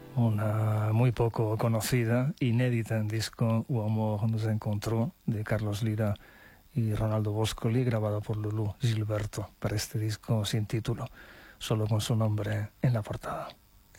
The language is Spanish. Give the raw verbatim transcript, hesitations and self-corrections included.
una muy poco conocida, inédita en disco Uomo nos encontró, de Carlos Lira y Ronaldo Boscoli, grabada por Lulú Gilberto para este disco sin título, solo con su nombre en la portada.